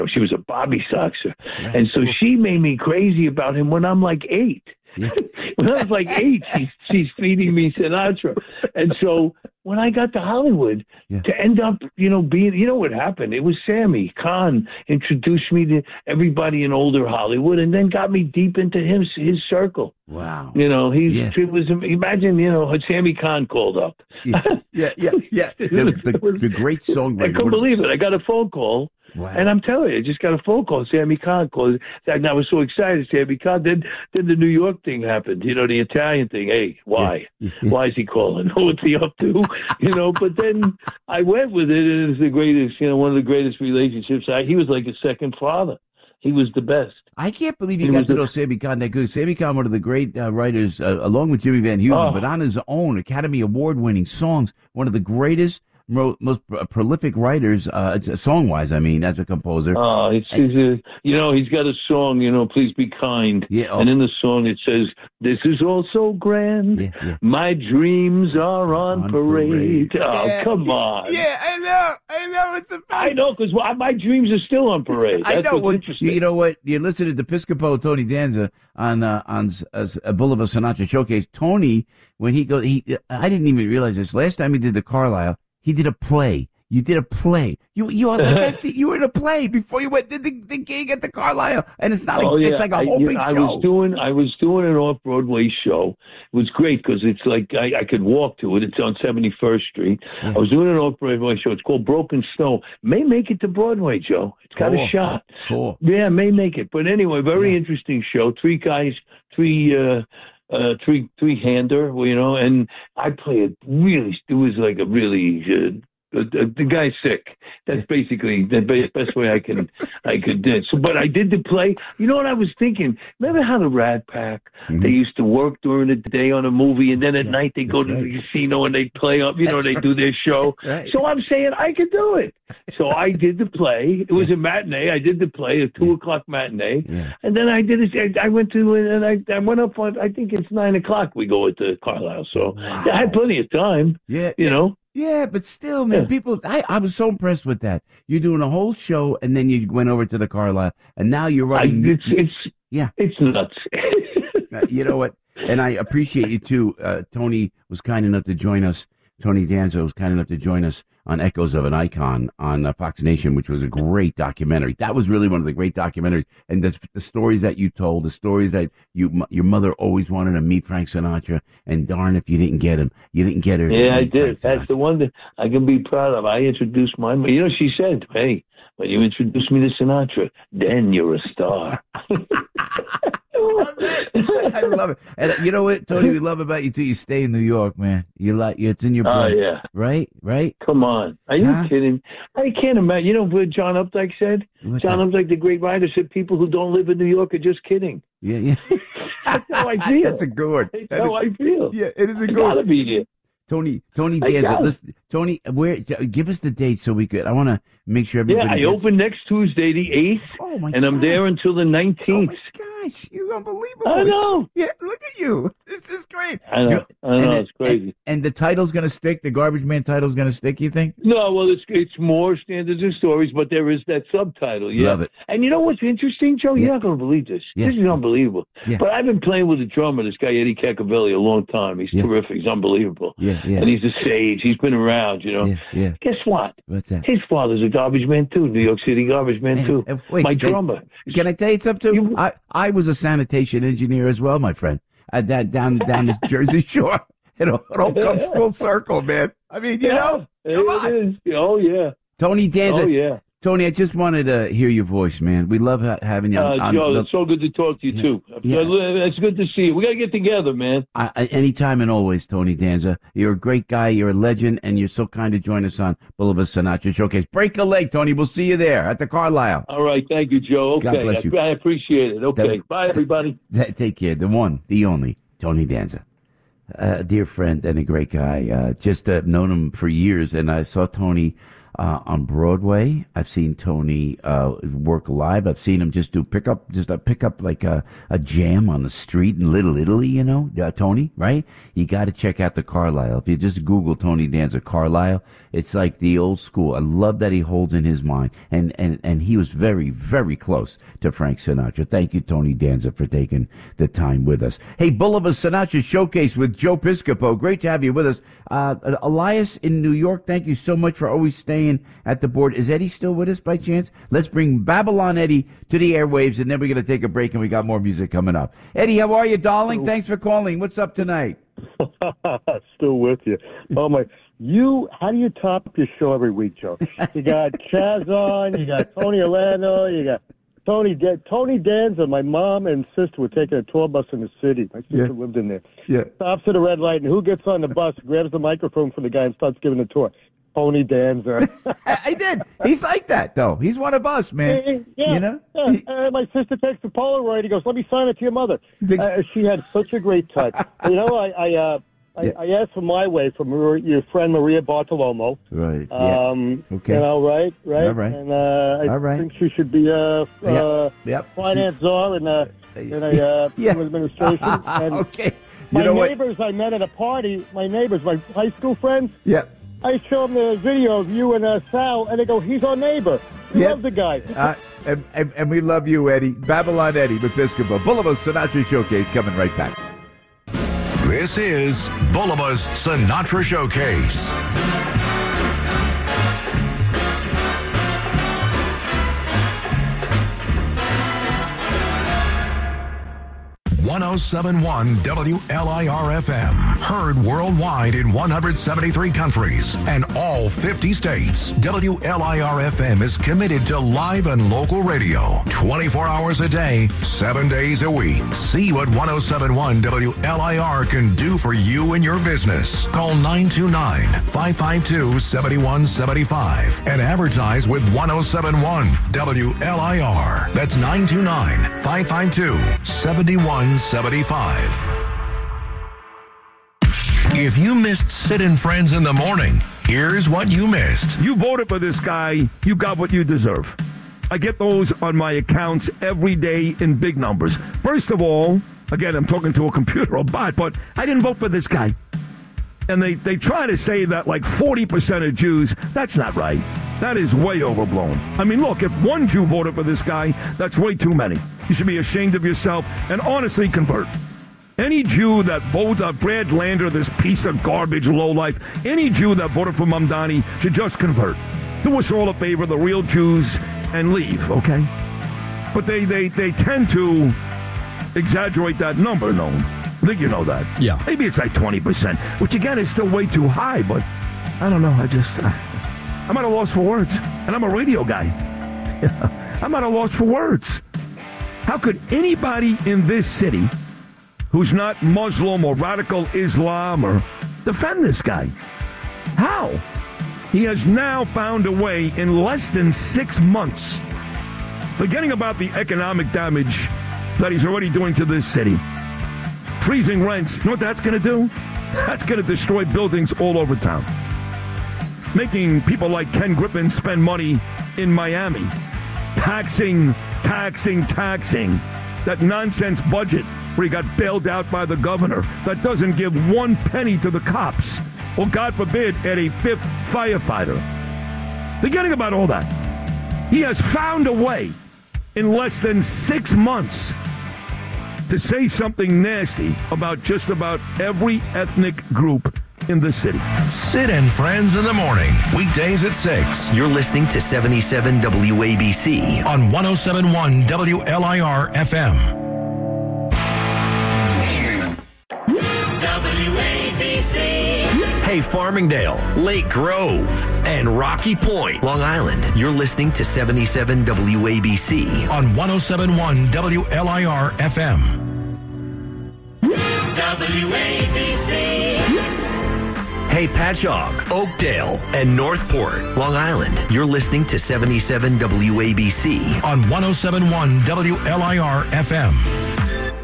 She was a Bobby Soxer. Yeah. And so she made me crazy about him when I'm like 8. Yeah. When I was like 8, she's feeding me Sinatra. And so when I got to Hollywood, Yeah. to end up, being, what happened? It was Sammy Kahn introduced me to everybody in older Hollywood and then got me deep into his circle. Wow. It was, imagine, Sammy Kahn called up. Yeah. The great songwriter. I couldn't believe it. I got a phone call. Wow. And I'm telling you, I just got a phone call. Sammy Kahn called. And I was so excited. Sammy Kahn. Then the New York thing happened. The Italian thing. Hey, why? Yeah. Why is he calling? What's he up to? But then I went with it, and it's the greatest. One of the greatest relationships. He was like a second father. He was the best. I can't believe you got to know Sammy Kahn that good. Sammy Kahn, one of the great writers, along with Jimmy Van Heusen, but on his own, Academy Award-winning songs, one of the greatest, most prolific writers, song-wise, as a composer. He's got a song, Please Be Kind. Yeah, And in the song it says, this is all so grand. Yeah. My dreams are on parade. Oh, Yeah, come on. Yeah, I know. It's the best. I know, because my dreams are still on parade. That's I know. what's interesting. You know what? You listened to Piscopo Tony Danza on a Boulevard Sinatra Showcase. Tony, when he goes, I didn't even realize this. Last time he did the Carlisle, he did a play. You did a play. You were in a play before you did the gig at the Carlisle, and it's not. It's like a whole big show. I was doing an off-Broadway show. It was great because it's like I could walk to it. It's on 71st Street. Yeah. I was doing an off-Broadway show. It's called Broken Snow. May make it to Broadway, Joe. It's got a shot. Cool. Yeah, may make it. But anyway, very interesting show. 3 guys, three-hander, and I play it really. It was like a really. The guy's sick. That's basically the best way I could do it. So, but I did the play. You know what I was thinking? Remember how the Rat Pack, they used to work during the day on a movie, and then at night they go to the casino and they play up, they do their show. Right. So I'm saying I could do it. So I did the play. It was a matinee. I did the play, a 2:00 matinee. Yeah. And then I did it. I went to, and I went up on, I think it's 9:00 we go at the Carlisle. So I had plenty of time. Yeah. Yeah, but still, man, people, I was so impressed with that. You're doing a whole show, and then you went over to the Carlisle, and now you're running. It's nuts. You know what? And I appreciate you, too. Tony was kind enough to join us. Tony Danza was kind enough to join us on Echoes of an Icon on Fox Nation, which was a great documentary. That was really one of the great documentaries. And the stories that you told, the stories that your mother always wanted to meet Frank Sinatra, and darn if you didn't get him. You didn't get her. Yeah, I did. That's the one that I can be proud of. I introduced my mom. She said, hey, when you introduce me to Sinatra, then you're a star. I love it. And you know what, Tony, we love about you too. You stay in New York, man. It's in your blood. Oh, yeah. Right? Come on. Are you kidding? I can't imagine. You know what John Updike said? John Updike, the great writer, said people who don't live in New York are just kidding. Yeah. That's how I feel. That's a good one. That's how I feel. Yeah, it is a good one. Gotta be here. Tony Danza, listen, Tony, give us the date so we could. I want to make sure everybody. Yeah, I open next Tuesday, the 8th, and I'm there until the 19th. Oh my gosh, you're unbelievable! I know. Yeah, look at you. This is great. I know. It's crazy. And the title's going to stick. The Garbage Man title's going to stick. You think? No, well, it's more Standards and Stories, but there is that subtitle. Yeah. Love it. And you know what's interesting, Joe? You're not going to believe this. Yeah. This is unbelievable. Yeah. But I've been playing with a drummer, this guy Eddie Cacavelli, a long time. He's terrific. He's unbelievable. Yeah. And he's a sage. He's been around, Yeah. Guess what? What's that? His father's a garbage man too, New York City garbage man too. Wait, my drummer. Can I tell you something? I was a sanitation engineer as well, my friend. Down the Jersey Shore. It all comes full circle, man. I mean, come on. It is. Oh yeah. Tony Danza. Oh yeah. Tony, I just wanted to hear your voice, man. We love having you on. Joe, it's so good to talk to you, too. It's good to see you. We got to get together, man. Anytime and always, Tony Danza. You're a great guy. You're a legend, and you're so kind to join us on Boulevard Sinatra Showcase. Break a leg, Tony. We'll see you there at the Carlisle. All right. Thank you, Joe. Okay. God bless you. I appreciate it. Okay. Bye, everybody. Take care. The one, the only, Tony Danza. A dear friend and a great guy. Just known him for years, and I saw Tony on Broadway. I've seen Tony work live. I've seen him just pick up like a jam on the street in Little Italy, you know, Tony, right? You got to check out the Carlisle. If you just Google Tony Danza Carlisle, it's like the old school. I love that he holds in his mind. And he was very, very close to Frank Sinatra. Thank you, Tony Danza, for taking the time with us. Hey, Boulevard Sinatra Showcase with Joe Piscopo. Great to have you with us. Elias in New York, thank you so much for always staying at the board. Is Eddie still with us by chance? Let's bring Babylon Eddie to the airwaves, and then we're going to take a break, and we got more music coming up. Eddie, how are you, darling? Thanks for calling. What's up tonight? Still with you. Oh, my. How do you top your show every week, Joe? You got Chaz on, you got Tony Orlando, you got Tony Danza. My mom and sister were taking a tour bus in the city. My sister lived in there. Yeah. Stops at a red light, and who gets on the bus, grabs the microphone from the guy, and starts giving the tour? Tony Danza. I did. He's like that, though. He's one of us, man. Yeah, you know? My sister takes the Polaroid. He goes, "Let me sign it to your mother." She had such a great touch. You know, I asked for My Way from your friend Maria Bartolomo. Right. Okay. You know, right. All right. And I think she should be a finance czar in a administration. And okay. My neighbors I met at a party. My neighbors, my high school friends. Yeah. I show them the video of you and Sal, and they go, "He's our neighbor. We love the guy." And we love you, Eddie. Babylon Eddie with Piscopo. Boulevard Sinatra Showcase coming right back. This is Boulevard's Sinatra Showcase. 107.1 WLIR-FM. Heard worldwide in 173 countries and all 50 states. WLIR-FM is committed to live and local radio. 24 hours a day, 7 days a week. See what 107.1 WLIR can do for you and your business. Call 929-552-7175 and advertise with 107.1 WLIR. That's 929-552-7175. If you missed Sid and Friends in the morning, here's what you missed. You voted for this guy, you got what you deserve. I get those on my accounts every day in big numbers. First of all, again, I'm talking to a computer or bot, but I didn't vote for this guy. And they try to say that like 40% of Jews, that's not right. That is way overblown. I mean, look, if one Jew voted for this guy, that's way too many. You should be ashamed of yourself and honestly convert. Any Jew that voted Brad Lander, this piece of garbage lowlife, any Jew that voted for Mamdani should just convert. Do us all a favor, the real Jews, and leave, okay? But they tend to exaggerate that number, no? I think you know that. Yeah. Maybe it's like 20%, which again is still way too high, but I don't know. I'm at a loss for words. And I'm a radio guy. I'm at a loss for words. How could anybody in this city who's not Muslim or radical Islam or defend this guy? How? He has now found a way in less than 6 months, forgetting about the economic damage that he's already doing to this city. Freezing rents. You know what that's going to do? That's going to destroy buildings all over town. Making people like Ken Griffin spend money in Miami. Taxing. That nonsense budget where he got bailed out by the governor that doesn't give one penny to the cops. Or, God forbid, at a fifth firefighter. Forgetting about all that. He has found a way in less than 6 months to say something nasty about just about every ethnic group in the city. Sid and Friends in the morning, weekdays at 6. You're listening to 77 WABC on 107.1 WLIR-FM. WABC. Hey, Farmingdale, Lake Grove, and Rocky Point, Long Island. You're listening to 77 WABC on 107.1 WLIR-FM. WABC. Hey, Patchogue, Oakdale, and Northport, Long Island. You're listening to 77 WABC on 107.1 WLIR-FM.